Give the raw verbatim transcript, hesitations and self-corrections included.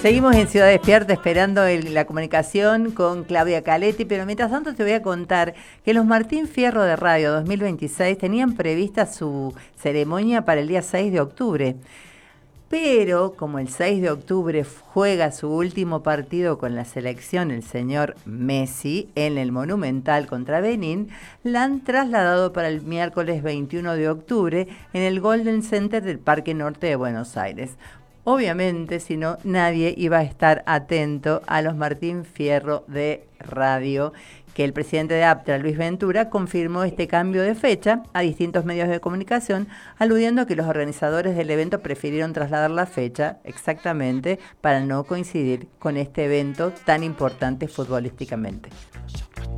Seguimos en Ciudad Despierta esperando el, la comunicación con Claudia Caletti, pero mientras tanto te voy a contar que los Martín Fierro de Radio dos mil veintiséis tenían prevista su ceremonia para el día seis de octubre. Pero como el seis de octubre juega su último partido con la selección, el señor Messi, en el Monumental contra Benín, la han trasladado para el miércoles veintiuno de octubre en el Golden Center del Parque Norte de Buenos Aires. Obviamente, si no, nadie iba a estar atento a los Martín Fierro de Radio, que el presidente de APTRA, Luis Ventura, confirmó este cambio de fecha a distintos medios de comunicación, aludiendo a que los organizadores del evento prefirieron trasladar la fecha exactamente para no coincidir con este evento tan importante futbolísticamente.